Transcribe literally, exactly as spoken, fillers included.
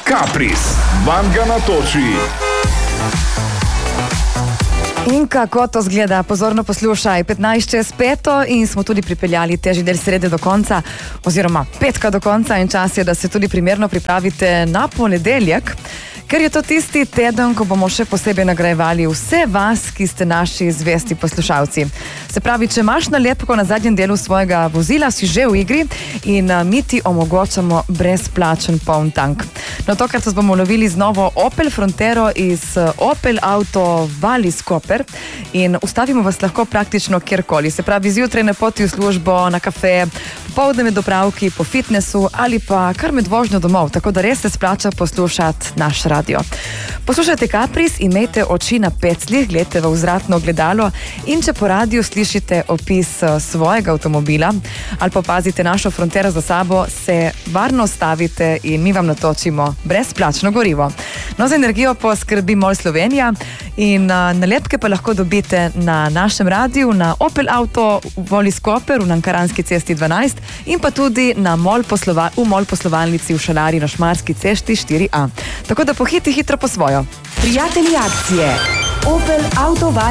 Kapris, vam ga natoči. In kako to zgleda? Pozorno poslušaj. petnajst čez peto in smo tudi pripeljali težji del srede do konca, oziroma petka do konca, in čas je, da se tudi primerno pripravite na ponedeljek, ker je to tisti teden, ko bomo še posebej nagrajevali vse vas, ki ste naši zvesti poslušalci. Se pravi, če imaš nalepko na zadnjem delu svojega vozila, si že v igri in mi ti omogočamo brezplačen poln tank. No, tokrat se bomo lovili z novo Opel Frontero iz Opel Auto Wallis Koper in ustavimo vas lahko praktično kjerkoli. Se pravi, zjutraj na poti v službo, na kafe, popoldne med opravki, po fitnessu ali pa kar med vožnjo domov, tako da res se splača poslušati naš radio. Poslušajte Kapris, imejte oči na pecljih, gledajte v vzvratno ogledalo in če po radiju slišite opis svojega avtomobila ali pa opazite našo Frontero za sabo, se varno stavite in mi vam natočimo brezplačno gorivo. No, za energijo poskrbi MOL Slovenija in uh, nalepke pa lahko dobite na našem radiju, na Opel Auto Wallis Koper v Ankaranski cesti dvanajst in pa tudi na MOL poslova, v MOL poslovalnici v Šalari na Šmarski cesti štiri a. Tako da pohiti hitro po svojo. Prijatelji akcije Opel Auto Wallis